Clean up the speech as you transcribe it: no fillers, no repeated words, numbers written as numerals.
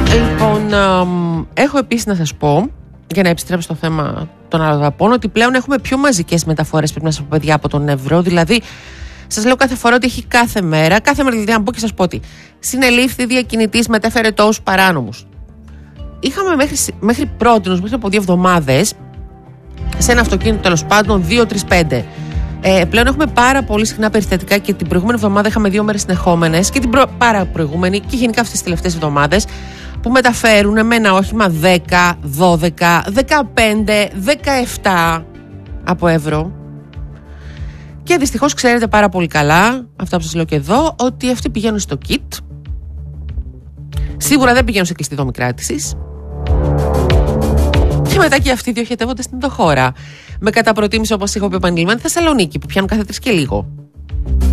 Λοιπόν, έχω επίσης να σας πω, για να επιστρέψω στο θέμα των αλλοδαπών, ότι πλέον έχουμε πιο μαζικές μεταφορές, πρέπει να σας πω, παιδιά, από τον Εύρο. Δηλαδή, σας λέω κάθε φορά ότι έχει κάθε μέρα, δηλαδή να πω και σας πω ότι συνελήφθη διακινητής, μετέφερε τόσους παράνομους. Είχαμε μέχρι πρότινος, μέχρι από 2 εβδομάδες, σε ένα αυτοκίνητο τέλος πάντων 2-3-5. Πλέον έχουμε πάρα πολύ συχνά περιστατικά και την προηγούμενη εβδομάδα είχαμε 2 μέρες συνεχόμενες και την προηγούμενη και γενικά αυτές τις τελευταίες εβδομάδες που μεταφέρουν με ένα όχημα 10, 12, 15, 17 από ευρώ. Και δυστυχώς ξέρετε πάρα πολύ καλά, αυτά που σας λέω και εδώ, ότι αυτοί πηγαίνουν στο kit. Σίγουρα δεν πηγαίνουν σε κλειστή δομή κράτησης. Και μετά και αυτοί διοχετεύονται στην ενδοχώρα. Με κατά προτίμηση, όπως έχω πει επανειλημμένα, τη Θεσσαλονίκη, που πιάνουν κάθε 3 και λίγο.